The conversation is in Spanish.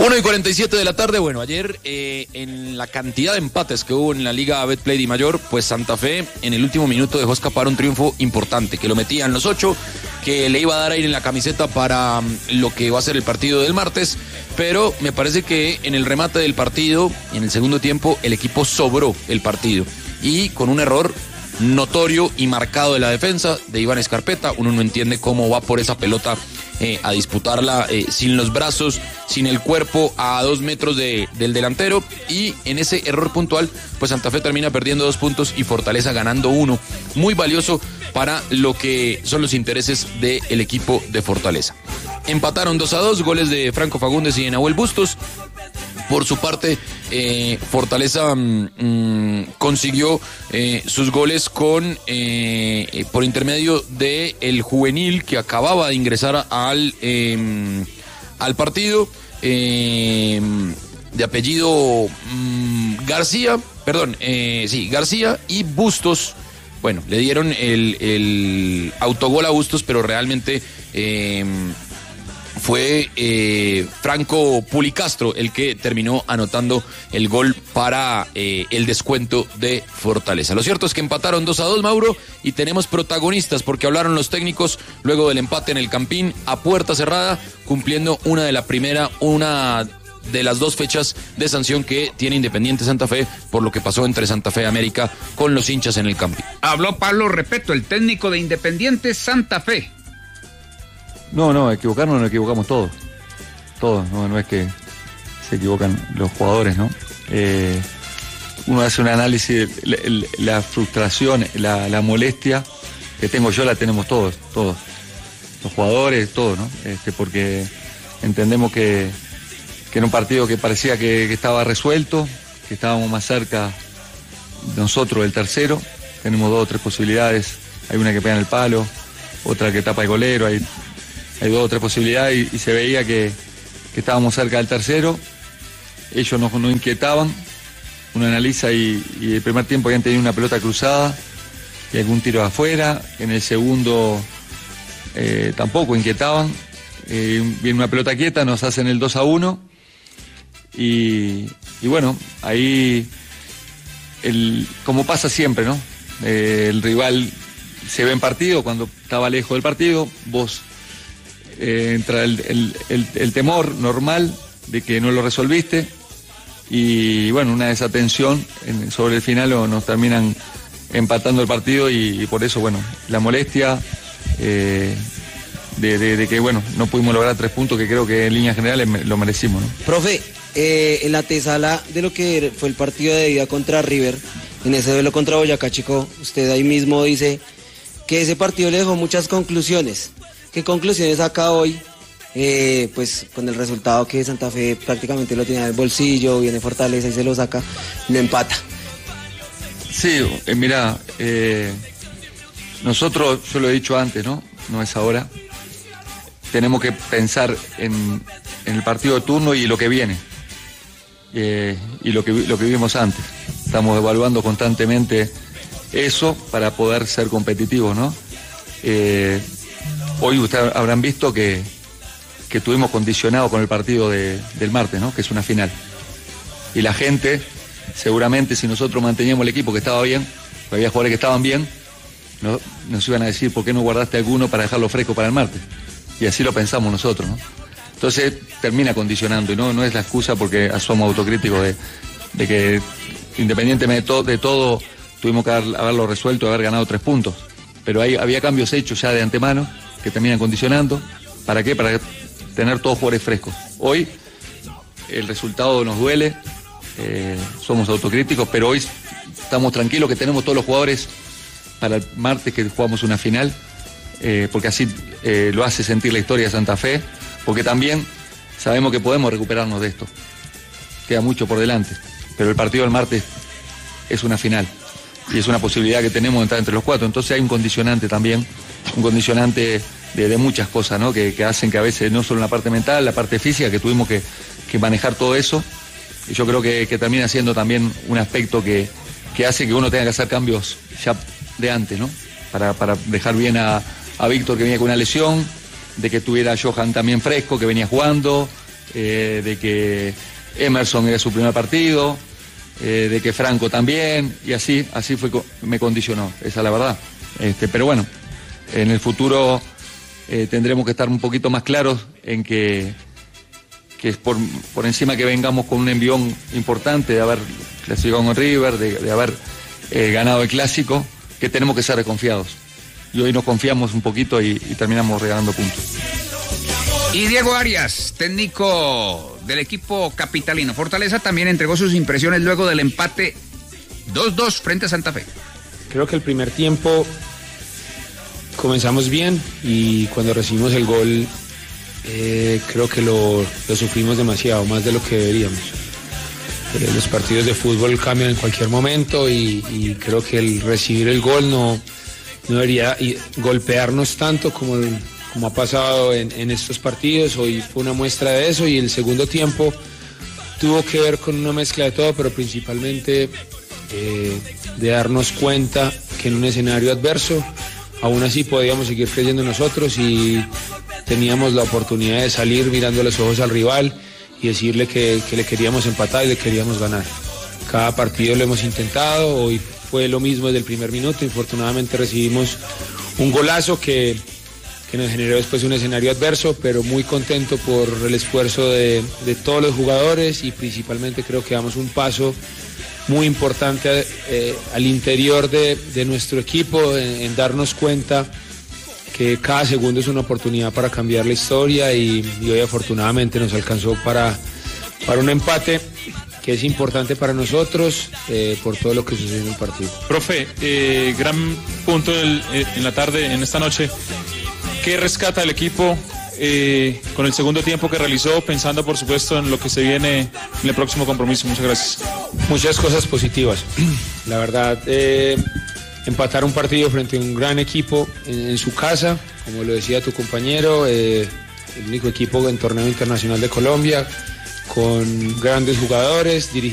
1:47 de la tarde. Bueno, ayer en la cantidad de empates que hubo en la Liga Betplay Di Mayor, pues Santa Fe en el último minuto dejó escapar un triunfo importante, que lo metía en los 8, que le iba a dar aire en la camiseta para lo que va a ser el partido del martes, pero me parece que en el remate del partido, en el segundo tiempo, el equipo sobró el partido, y con un error notorio y marcado de la defensa de Iván Escarpeta. Uno no entiende cómo va por esa pelota a disputarla sin los brazos, sin el cuerpo, a 2 metros del delantero, y en ese error puntual pues Santa Fe termina perdiendo 2 puntos y Fortaleza ganando 1, muy valioso para lo que son los intereses del equipo de Fortaleza. Empataron 2-2, goles de Franco Fagundes y de Nahuel Bustos. Por su parte, Fortaleza consiguió sus goles con por intermedio de el juvenil que acababa de ingresar al partido, de apellido García, García y Bustos. Bueno, le dieron el autogol a Bustos, pero realmente fue Franco Pulicastro el que terminó anotando el gol para el descuento de Fortaleza. Lo cierto es que empataron 2-2, Mauro, y tenemos protagonistas porque hablaron los técnicos luego del empate en el Campín a puerta cerrada, cumpliendo una de las 2 fechas de sanción que tiene Independiente Santa Fe por lo que pasó entre Santa Fe y América con los hinchas en el Campín. Habló Pablo Repeto, el técnico de Independiente Santa Fe. No, equivocarnos nos equivocamos todos. Todos, no es que se equivocan los jugadores, ¿no? Uno hace un análisis, la frustración, la molestia que tengo yo la tenemos todos. Los jugadores, todos, ¿no? Porque entendemos que en un partido que parecía que estaba resuelto, que estábamos más cerca nosotros del tercero, tenemos 2 o 3 posibilidades, hay una que pega en el palo, otra que tapa el golero, hay 2 o 3 posibilidades y se veía que estábamos cerca del tercero. Ellos no inquietaban. Uno analiza y el primer tiempo habían tenido una pelota cruzada y algún tiro de afuera. En el segundo tampoco inquietaban. Viene una pelota quieta, nos hacen el 2-1 y bueno, ahí como pasa siempre, ¿no? El rival se ve en partido, cuando estaba lejos del partido, vos entra el temor normal de que no lo resolviste y bueno, una desatención sobre el final nos terminan empatando el partido y por eso, bueno, la molestia de que, bueno, no pudimos lograr 3 puntos que creo que en líneas generales lo merecimos, ¿no? Profe, en la antesala de lo que fue el partido de ida contra River, en ese duelo contra Boyacá Chico, usted ahí mismo dice que ese partido le dejó muchas conclusiones. ¿Qué conclusiones saca hoy? Pues con el resultado que Santa Fe prácticamente lo tenía en el bolsillo, viene Fortaleza y se lo saca, lo empata. Sí, mira, nosotros, yo lo he dicho antes, ¿no? No es ahora. Tenemos que pensar en el partido de turno y lo que viene. Y lo que vimos antes. Estamos evaluando constantemente eso para poder ser competitivos, ¿no? Hoy ustedes habrán visto que estuvimos condicionados con el partido del martes, ¿no? Que es una final. Y la gente, seguramente, si nosotros manteníamos el equipo que estaba bien, había jugadores que estaban bien, nos iban a decir, ¿por qué no guardaste alguno para dejarlo fresco para el martes? Y así lo pensamos nosotros, ¿no? Entonces termina condicionando y no es la excusa porque somos autocríticos de que independientemente de todo tuvimos que haberlo resuelto, haber ganado 3 puntos. Pero había cambios hechos ya de antemano que terminan condicionando. ¿Para qué? Para tener todos jugadores frescos. Hoy el resultado nos duele, somos autocríticos, pero hoy estamos tranquilos que tenemos todos los jugadores para el martes que jugamos una final, porque así lo hace sentir la historia de Santa Fe, porque también sabemos que podemos recuperarnos de esto. Queda mucho por delante, pero el partido del martes es una final y es una posibilidad que tenemos de entrar entre los 4. Entonces hay un condicionante también, un condicionante de muchas cosas, ¿no? Que hacen que a veces no solo la parte mental, la parte física, que tuvimos que manejar todo eso. Y yo creo que termina siendo también un aspecto que hace que uno tenga que hacer cambios ya de antes, ¿no? Para dejar bien a Víctor, que venía con una lesión, de que tuviera a Johan también fresco, que venía jugando, de que Emerson era su primer partido, de que Franco también, y así fue, me condicionó, esa es la verdad. Pero bueno, en el futuro tendremos que estar un poquito más claros en que es por encima que vengamos con un envión importante de haber clasificado con River, de haber ganado el clásico, que tenemos que ser desconfiados. Y hoy nos confiamos un poquito y terminamos regalando puntos. Y Diego Arias, técnico del equipo capitalino. Fortaleza también entregó sus impresiones luego del empate 2-2 frente a Santa Fe. Creo que el primer tiempo comenzamos bien y cuando recibimos el gol creo que lo sufrimos demasiado, más de lo que deberíamos. Los partidos de fútbol cambian en cualquier momento y creo que el recibir el gol no debería golpearnos tanto como ha pasado en estos partidos. Hoy fue una muestra de eso y el segundo tiempo tuvo que ver con una mezcla de todo, pero principalmente de darnos cuenta que en un escenario adverso aún así podíamos seguir creyendo en nosotros y teníamos la oportunidad de salir mirando los ojos al rival y decirle que le queríamos empatar y le queríamos ganar. Cada partido lo hemos intentado, hoy fue lo mismo desde el primer minuto. Infortunadamente recibimos un golazo que nos generó después un escenario adverso, pero muy contento por el esfuerzo de todos los jugadores y principalmente creo que damos un paso muy importante al interior de nuestro equipo en darnos cuenta que cada segundo es una oportunidad para cambiar la historia y hoy afortunadamente nos alcanzó para un empate que es importante para nosotros por todo lo que sucedió en el partido. Profe, gran punto en la tarde, en esta noche. ¿Qué rescata el equipo con el segundo tiempo que realizó, pensando por supuesto en lo que se viene en el próximo compromiso? Muchas gracias. Muchas cosas positivas. La verdad, empatar un partido frente a un gran equipo en su casa, como lo decía tu compañero, el único equipo en torneo internacional de Colombia, con grandes jugadores, dirigidos